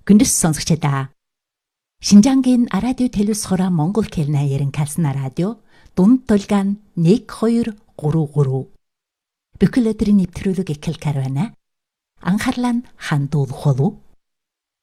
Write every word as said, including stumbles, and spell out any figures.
Хүндэс сонсогчдаа. Шинжангийн радио телевизхора Монгол хэлний ярин калсна радио дунд тулгаан нэг хоёр гурав гурав. Бүхэл өдрийн нэвтрүүлэг эхэлж байна. Анхаарлаа нь хандуулах болов.